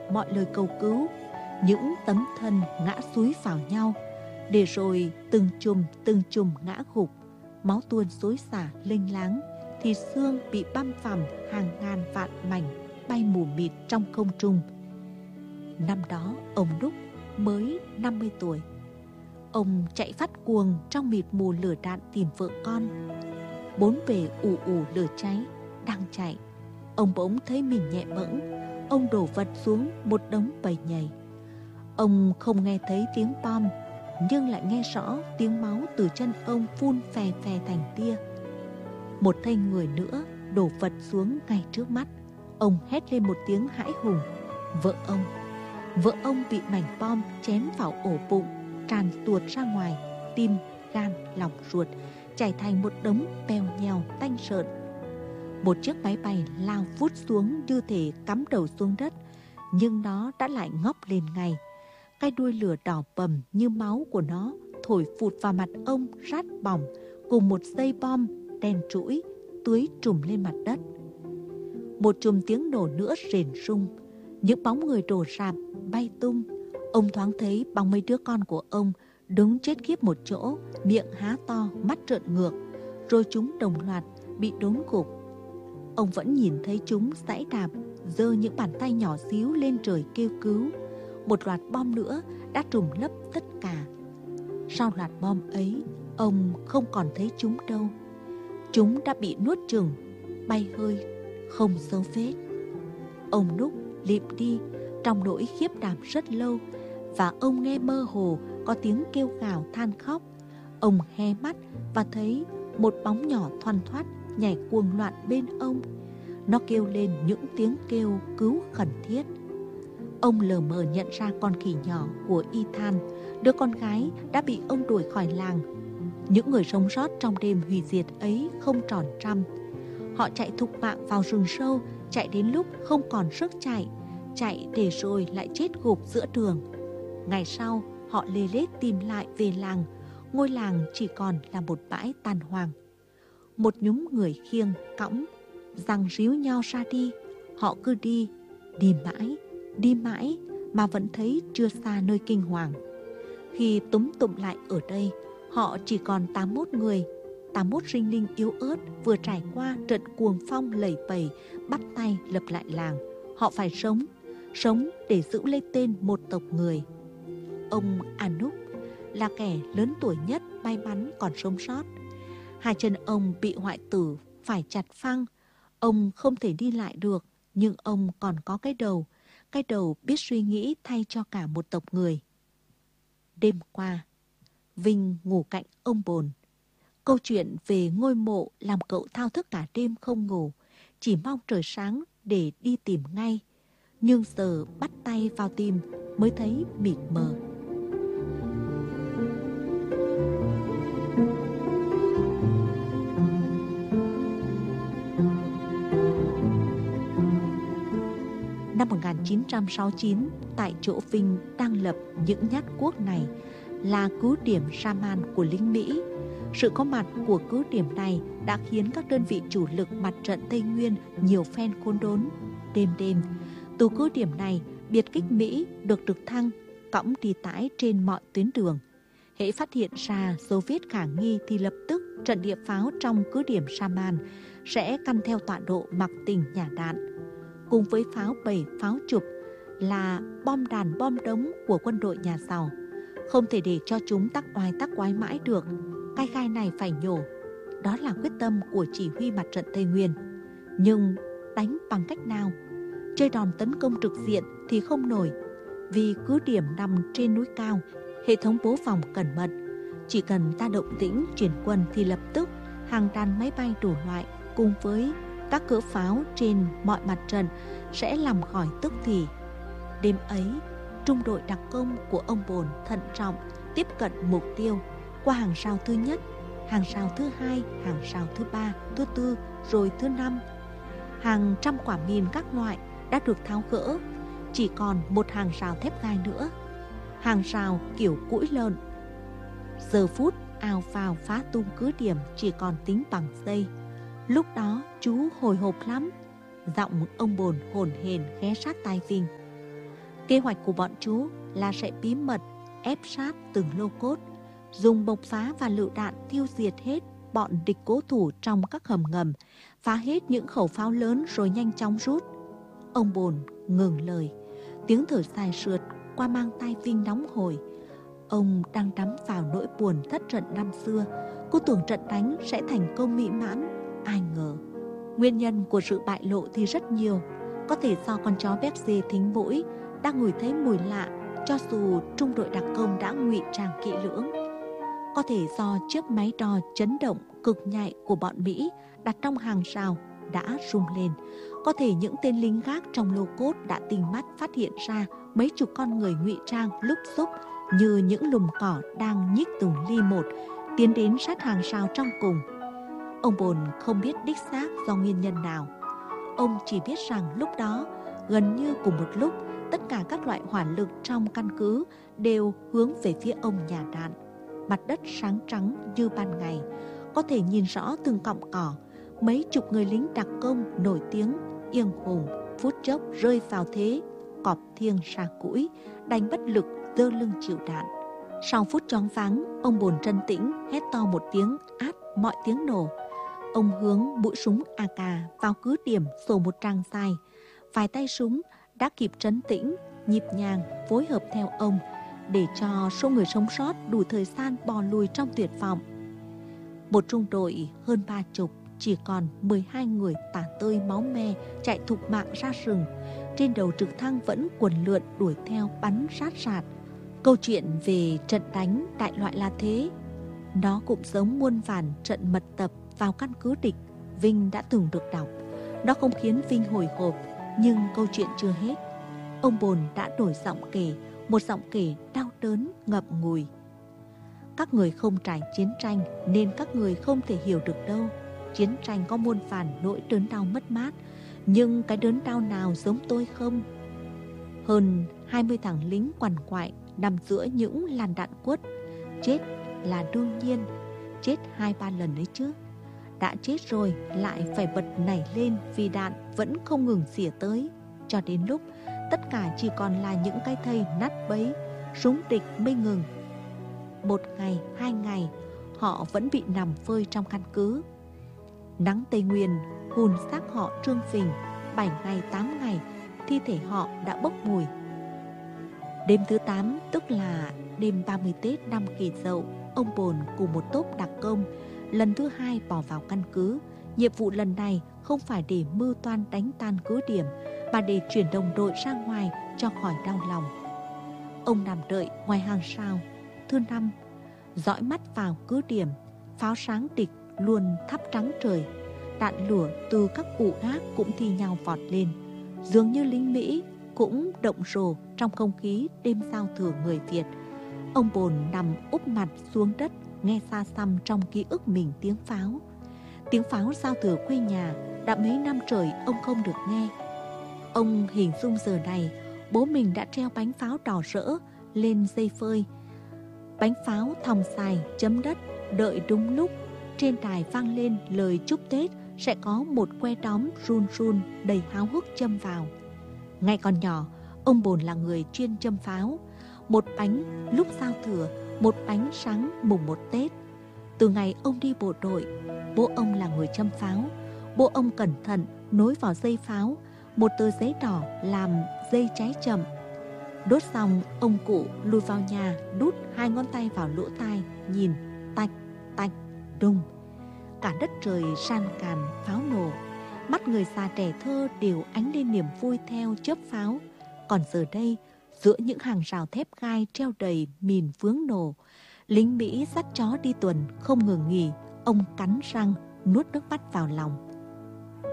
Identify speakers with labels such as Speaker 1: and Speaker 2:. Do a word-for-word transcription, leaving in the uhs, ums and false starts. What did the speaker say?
Speaker 1: mọi lời cầu cứu, những tấm thân ngã xúi vào nhau, để rồi từng chùm từng chùm ngã gục, máu tuôn xối xả lênh láng, thì xương bị băm phằm hàng ngàn vạn mảnh bay mù mịt trong không trung. Năm đó ông Đúc mới năm mươi tuổi. Ông chạy phát cuồng trong mịt mù lửa đạn tìm vợ con. Bốn bề ù ù lửa cháy, đang chạy, ông bỗng thấy mình nhẹ bẫng. Ông đổ vật xuống một đống bầy nhầy. Ông không nghe thấy tiếng bom, nhưng lại nghe rõ tiếng máu từ chân ông phun phè phè thành tia. Một thây người nữa đổ vật xuống ngay trước mắt. Ông hét lên một tiếng hãi hùng. Vợ ông, vợ ông bị mảnh bom chém vào ổ bụng, tràn tuột ra ngoài, tim, gan, lòng ruột chảy thành một đống bèo nhèo tanh rợn. Một chiếc máy bay lao vút xuống như thể cắm đầu xuống đất, nhưng nó đã lại ngóc lên ngay. Cái đuôi lửa đỏ bầm như máu của nó thổi phụt vào mặt ông rát bỏng, cùng một dây bom đen trũi tưới trùm lên mặt đất. Một chùm tiếng nổ nữa rền rung, những bóng người đổ rạp bay tung. Ông thoáng thấy bóng mấy đứa con của ông đứng chết khiếp một chỗ, miệng há to, mắt trợn ngược, rồi chúng đồng loạt bị đốn gục. Ông vẫn nhìn thấy chúng giãy đạp, giơ những bàn tay nhỏ xíu lên trời kêu cứu. Một loạt bom nữa đã trùm lấp tất cả. Sau loạt bom ấy, ông không còn thấy chúng đâu. Chúng đã bị nuốt chửng, bay hơi, không dấu vết. Ông Đúc lịm đi trong nỗi khiếp đảm rất lâu, và ông nghe mơ hồ có tiếng kêu gào than khóc. Ông hé mắt và thấy một bóng nhỏ thoăn thoắt nhảy cuồng loạn bên ông. Nó kêu lên những tiếng kêu cứu khẩn thiết. Ông lờ mờ nhận ra con khỉ nhỏ của Ethan, đứa con gái đã bị ông đuổi khỏi làng. Những người sống sót trong đêm hủy diệt ấy không tròn trăm. Họ chạy thục mạng vào rừng sâu, chạy đến lúc không còn sức chạy, chạy để rồi lại chết gục giữa đường. Ngày sau, họ lê lết tìm lại về làng. Ngôi làng chỉ còn là một bãi tàn hoàng. Một nhúm người khiêng, cõng, giằng ríu nhau ra đi. Họ cứ đi, đi mãi, đi mãi mà vẫn thấy chưa xa nơi kinh hoàng. Khi túm tụm lại ở đây, họ chỉ còn tám mươi mốt người, tám mươi mốt sinh linh yếu ớt vừa trải qua trận cuồng phong lẩy bẩy, bắt tay lập lại làng. Họ phải sống, sống để giữ lấy tên một tộc người. Ông Anuk là kẻ lớn tuổi nhất may mắn còn sống sót. Hai chân ông bị hoại tử, phải chặt phăng. Ông không thể đi lại được, nhưng ông còn có cái đầu, cái đầu biết suy nghĩ thay cho cả một tộc người. Đêm qua, Vinh ngủ cạnh ông Bồn. Câu chuyện về ngôi mộ làm cậu thao thức cả đêm không ngủ, chỉ mong trời sáng để đi tìm ngay. Nhưng giờ bắt tay vào tìm mới thấy mịt mờ. Năm một nghìn chín trăm sáu mươi chín, tại chỗ Vinh đang lập những nhát cuốc này là cứ điểm Saman của lính Mỹ. Sự có mặt của cứ điểm này đã khiến các đơn vị chủ lực mặt trận Tây Nguyên nhiều phen khốn đốn. Đêm đêm, từ cứ điểm này, biệt kích Mỹ được trực thăng cõng đi tải trên mọi tuyến đường. Hễ phát hiện ra dấu vết khả nghi thì lập tức trận địa pháo trong cứ điểm Saman sẽ căn theo tọa độ mặc tình nhả đạn. Cùng với pháo bầy, pháo chụp là bom đàn bom đống của quân đội nhà giàu. Không thể để cho chúng tắc oai tắc quái mãi được. Cái gai này phải nhổ. Đó là quyết tâm của chỉ huy mặt trận Tây Nguyên. Nhưng đánh bằng cách nào? Chơi đòn tấn công trực diện thì không nổi. Vì cứ điểm nằm trên núi cao, hệ thống bố phòng cẩn mật. Chỉ cần ta động tĩnh chuyển quân thì lập tức hàng đàn máy bay đủ loại cùng với các cỡ pháo trên mọi mặt trận sẽ làm khỏi tức thì. Đêm ấy, trung đội đặc công của ông Bồn thận trọng tiếp cận mục tiêu qua hàng rào thứ nhất, hàng rào thứ hai, hàng rào thứ ba, thứ tư, rồi thứ năm. Hàng trăm quả mìn các loại đã được tháo gỡ, chỉ còn một hàng rào thép gai nữa. Hàng rào kiểu cũi lợn. Giờ phút ào vào phá tung cứ điểm chỉ còn tính bằng giây. Lúc đó chú hồi hộp lắm. Giọng ông Bồn hổn hển ghé sát tai Vinh. Kế hoạch của bọn chú là sẽ bí mật ép sát từng lô cốt, dùng bộc phá và lựu đạn tiêu diệt hết bọn địch cố thủ trong các hầm ngầm, phá hết những khẩu pháo lớn rồi nhanh chóng rút. Ông Bồn ngừng lời, tiếng thở dài sượt qua mang tai Vinh nóng hổi. Ông đang đắm vào nỗi buồn thất trận năm xưa. Cô tưởng trận đánh sẽ thành công mỹ mãn, ai ngờ nguyên nhân của sự bại lộ thì rất nhiều. Có thể do con chó béc dê thính mũi đang ngửi thấy mùi lạ, cho dù trung đội đặc công đã ngụy trang kỹ lưỡng. Có thể do chiếc máy đo chấn động cực nhạy của bọn Mỹ đặt trong hàng rào đã rung lên. Có thể những tên lính gác trong lô cốt đã tinh mắt phát hiện ra mấy chục con người ngụy trang lúc xúc như những lùm cỏ đang nhích từng ly một tiến đến sát hàng rào trong cùng. Ông Bồn không biết đích xác do nguyên nhân nào. Ông chỉ biết rằng lúc đó, gần như cùng một lúc, tất cả các loại hỏa lực trong căn cứ đều hướng về phía ông nhà đạn. Mặt đất sáng trắng như ban ngày, có thể nhìn rõ từng cọng cỏ. Mấy chục người lính đặc công nổi tiếng, Yên Hùng, phút chốc rơi vào thế cọp thiêng xa cũi, đành bất lực giơ lưng chịu đạn. Sau phút choáng váng, ông Bồn trấn tĩnh hét to một tiếng át mọi tiếng nổ. Ông hướng mũi súng a ca vào cứ điểm sổ một tràng dài. Vài tay súng đã kịp trấn tĩnh, nhịp nhàng phối hợp theo ông để cho số người sống sót đủ thời gian bò lùi trong tuyệt vọng. Một trung đội hơn ba chục, chỉ còn mười hai người tả tơi máu me chạy thục mạng ra rừng. Trên đầu trực thăng vẫn quần lượn đuổi theo bắn sát sạt. Câu chuyện về trận đánh đại loại là thế. Nó cũng giống muôn vàn trận mật tập vào căn cứ địch Vinh đã từng được đọc. Nó không khiến Vinh hồi hộp, nhưng câu chuyện chưa hết. Ông Bồn đã đổi giọng kể, một giọng kể đau đớn ngậm ngùi. Các người không trải chiến tranh nên các người không thể hiểu được đâu. Chiến tranh có muôn vàn nỗi đớn đau mất mát, nhưng cái đớn đau nào giống tôi không? Hơn hai mươi thằng lính quằn quại nằm giữa những làn đạn quất. Chết là đương nhiên, chết hai ba lần đấy chứ. Đã chết rồi lại phải bật nảy lên vì đạn vẫn không ngừng xỉa tới. Cho đến lúc tất cả chỉ còn là những cái thây nát bấy, súng địch mới ngừng. Một ngày, hai ngày, họ vẫn bị nằm phơi trong căn cứ. Nắng Tây Nguyên hùn xác họ trương phình, bảy ngày, tám ngày, thi thể họ đã bốc mùi. Đêm thứ tám, tức là đêm ba mươi Tết năm Kỷ Dậu, ông Bồn cùng một tốp đặc công lần thứ hai bỏ vào căn cứ. Nhiệm vụ lần này không phải để mưu toan đánh tan cứ điểm, mà để chuyển đồng đội ra ngoài cho khỏi đau lòng. Ông nằm đợi ngoài hàng rào. Thứ năm, dõi mắt vào cứ điểm. Pháo sáng địch luôn thắp trắng trời. Đạn lửa từ các ụ gác cũng thi nhau vọt lên. Dường như lính Mỹ cũng động rồ trong không khí đêm giao thừa người Việt. Ông Bồn nằm úp mặt xuống đất, nghe xa xăm trong ký ức mình tiếng pháo. Tiếng pháo giao thừa quê nhà đã mấy năm trời ông không được nghe. Ông hình dung giờ này bố mình đã treo bánh pháo đỏ rỡ lên dây phơi. Bánh pháo thòng xài chấm đất, đợi đúng lúc trên đài vang lên lời chúc Tết sẽ có một que đóm run run đầy háo hức châm vào. Ngay còn nhỏ, ông Bồn là người chuyên châm pháo. Một bánh lúc giao thừa, một bánh sáng mùng một Tết. Từ ngày ông đi bộ đội, bố ông là người châm pháo. Bố ông cẩn thận nối vào dây pháo một tờ giấy đỏ làm dây cháy chậm. Đốt xong, ông cụ lùi vào nhà, đút hai ngón tay vào lỗ tai, nhìn tạch tạch đùng. Cả đất trời san càn pháo nổ. Mắt người già trẻ thơ đều ánh lên niềm vui theo chớp pháo. Còn giờ đây, giữa những hàng rào thép gai treo đầy mìn vướng nổ, lính Mỹ dắt chó đi tuần không ngừng nghỉ. Ông cắn răng nuốt nước mắt vào lòng.